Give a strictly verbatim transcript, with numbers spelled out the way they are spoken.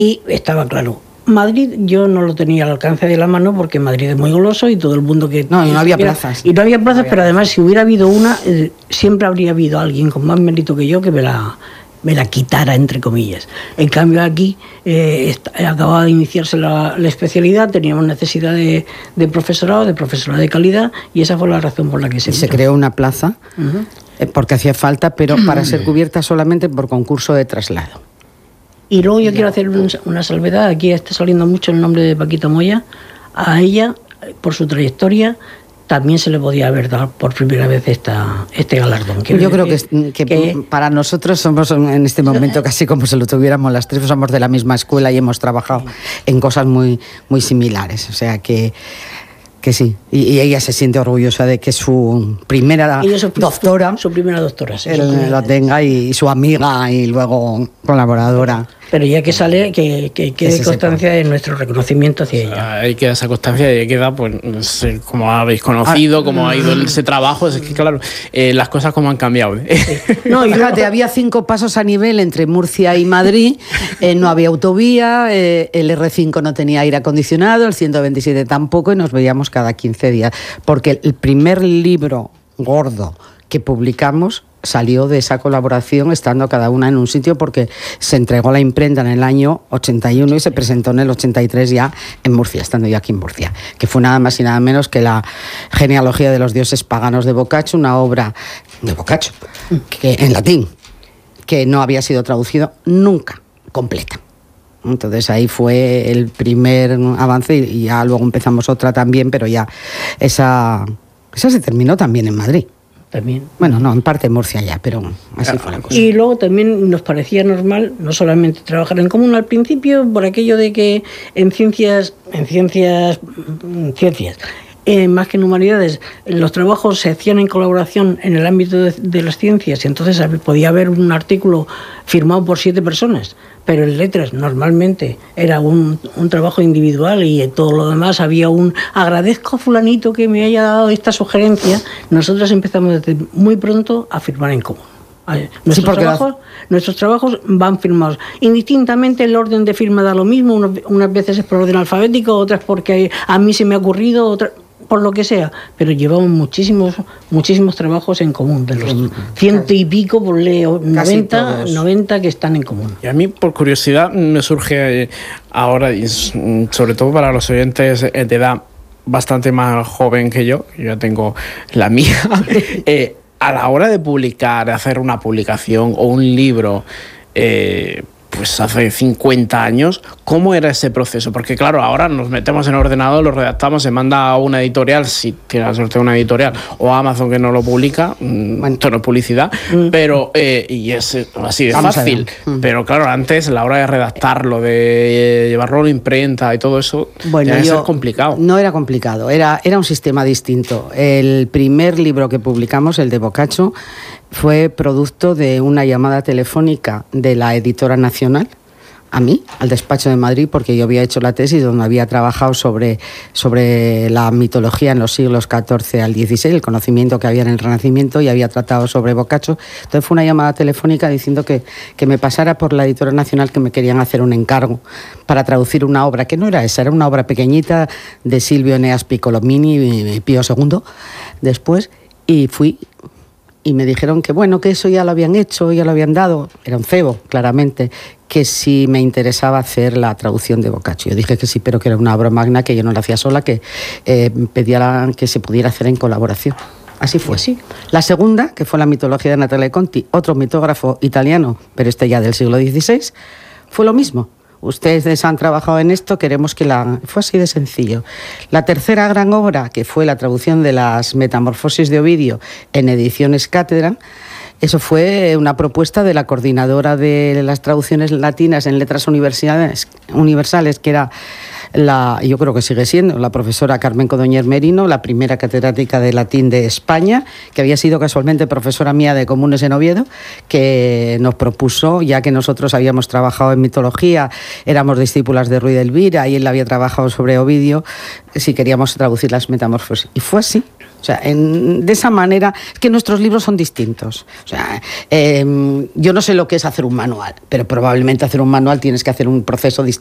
Y estaba claro. Madrid yo no lo tenía al alcance de la mano porque Madrid es muy goloso y todo el mundo que... No, y no había plazas. Y no había plazas, no había pero además plazas. Si hubiera habido una, eh, siempre habría habido alguien con más mérito que yo que me la, me la quitara, entre comillas. En cambio aquí eh, acababa de iniciarse la, la especialidad, teníamos necesidad de, de profesorado, de profesorado de calidad, y esa fue la razón por la que se... Y se creó una plaza, uh-huh. eh, porque hacía falta, pero para ser cubierta solamente por concurso de traslado. Y luego yo quiero hacer un, una salvedad, aquí está saliendo mucho el nombre de Paquita Moya. A ella, por su trayectoria, también se le podía haber dado por primera vez esta, este galardón. Quiero yo creo que, que, que para nosotros somos en este momento casi como si lo tuviéramos las tres, somos de la misma escuela y hemos trabajado en cosas muy, muy similares. O sea que... Que sí, y, y ella se siente orgullosa de que su primera su, doctora, su primera doctora, sí, él su primera lo tenga, y, y su amiga y luego colaboradora. Pero ya que sale, que, que quede que constancia de nuestro reconocimiento hacia ella. O sea, ahí queda esa constancia y ahí queda, pues, no sé, como habéis conocido, ah, cómo ha ido ese trabajo. Es que, claro, eh, las cosas como han cambiado. Sí. No, y fíjate, había cinco pasos a nivel entre Murcia y Madrid, eh, no había autovía, eh, el erre cinco no tenía aire acondicionado, el ciento veintisiete tampoco, y nos veíamos cada quince días. Porque el primer libro gordo que publicamos salió de esa colaboración estando cada una en un sitio, porque se entregó la imprenta en el año ochenta y uno y se presentó en el ochenta y tres ya en Murcia, estando yo aquí en Murcia, que fue nada más y nada menos que la genealogía de los dioses paganos de Boccaccio, una obra de Boccaccio que, en latín, que no había sido traducido nunca completa. Entonces ahí fue el primer avance y ya luego empezamos otra también, pero ya esa, esa se terminó también en Madrid. También. Bueno, no, en parte Murcia ya, pero así fue la cosa. Y luego también nos parecía normal no solamente trabajar en común al principio, por aquello de que en ciencias, en ciencias, en ciencias, eh, más que en humanidades, los trabajos se hacían en colaboración en el ámbito de, de las ciencias, y entonces podía haber un artículo firmado por siete personas, pero en letras normalmente era un, un trabajo individual, y en todo lo demás había un agradezco a fulanito que me haya dado esta sugerencia. Nosotros empezamos desde muy pronto a firmar en común. Nuestros, sí, trabajos, la... nuestros trabajos van firmados. Indistintamente el orden de firma da lo mismo, unas, unas veces es por orden alfabético, otras porque a mí se me ha ocurrido, otras por lo que sea, pero llevamos muchísimos muchísimos trabajos en común, de los ciento y pico, por leo, noventa, noventa que están en común. Y a mí, por curiosidad, me surge ahora, y sobre todo para los oyentes de edad bastante más joven que yo, yo ya tengo la mía, eh, a la hora de publicar, de hacer una publicación o un libro, eh, pues hace cincuenta años, ¿cómo era ese proceso? Porque claro, ahora nos metemos en el ordenador, lo redactamos, se manda a una editorial, si tiene la suerte de una editorial, o a Amazon que no lo publica, bueno, esto no es publicidad, mm. pero eh, y es así de Vamos fácil. Mm. Pero claro, antes, a la hora de redactarlo, de llevarlo a la imprenta y todo eso, bueno, ya es complicado. No era complicado, era, era un sistema distinto. El primer libro que publicamos, el de Boccaccio, fue producto de una llamada telefónica de la editora nacional a mí, al despacho de Madrid, porque yo había hecho la tesis donde había trabajado sobre, sobre la mitología en los siglos catorce al dieciséis, el conocimiento que había en el Renacimiento, y había tratado sobre Boccaccio. Entonces fue una llamada telefónica diciendo que, que me pasara por la editora nacional, que me querían hacer un encargo para traducir una obra, que no era esa, era una obra pequeñita de Silvio Eneas Piccolomini y Pío segundo, después, y fui... Y me dijeron que bueno, que eso ya lo habían hecho, ya lo habían dado, era un cebo, claramente, que si me interesaba hacer la traducción de Boccaccio. Yo dije que sí, pero que era una obra magna, que yo no la hacía sola, que eh, pedía la, que se pudiera hacer en colaboración. Así fue. Sí. La segunda, que fue la mitología de Natale Conti, otro mitógrafo italiano, pero este ya del siglo dieciséis, fue lo mismo. Ustedes han trabajado en esto, queremos que la... Fue así de sencillo. La tercera gran obra, que fue la traducción de las Metamorfosis de Ovidio en ediciones Cátedra, eso fue una propuesta de la coordinadora de las traducciones latinas en letras universales, universales que era la, yo creo que sigue siendo, la profesora Carmen Codoñer Merino, la primera catedrática de latín de España, que había sido casualmente profesora mía de Comunes en Oviedo, que nos propuso, ya que nosotros habíamos trabajado en mitología, éramos discípulas de Ruy de Elvira y él había trabajado sobre Ovidio, si queríamos traducir las Metamorfosis. Y fue así. O sea, en, de esa manera, es que nuestros libros son distintos. O sea, eh, yo no sé lo que es hacer un manual, pero probablemente hacer un manual tienes que hacer un proceso distinto